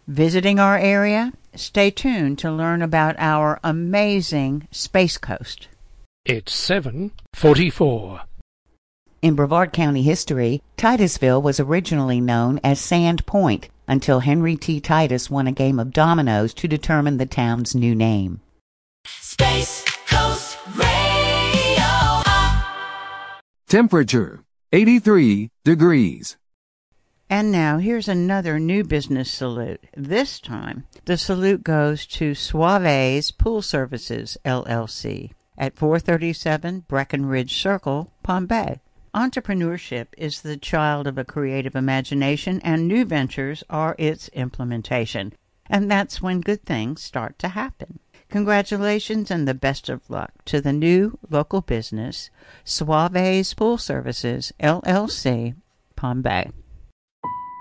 Visiting our area? Stay tuned to learn about our amazing Space Coast. It's 7:44. In Brevard County history, Titusville was originally known as Sand Point until Henry T. Titus won a game of dominoes to determine the town's new name. Space Coast Radio. Temperature 83 degrees. And now here's another new business salute. This time, the salute goes to Suave's Pool Services, LLC, at 437 Breckenridge Circle, Palm Bay. Entrepreneurship is the child of a creative imagination, and new ventures are its implementation. And that's when good things start to happen. Congratulations and the best of luck to the new local business, Suave's Pool Services, LLC, Palm Bay.